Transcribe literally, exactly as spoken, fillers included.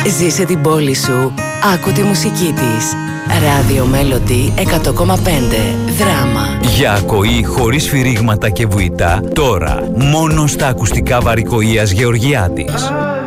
Ζήσε την πόλη σου. Άκου τη μουσική της. Ράδιο Μέλοντι εκατό κόμμα πέντε. Δράμα. Για ακοή χωρίς σφυρίγματα και βουητά, τώρα μόνο στα ακουστικά Βαρικοΐας Γεωργιάδης.